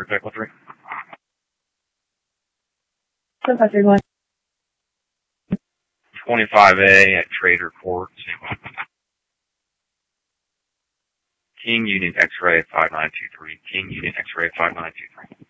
Protect 3. 2531. 25A at Trader Court. King Union X-ray 5923. King Union X-ray 5923.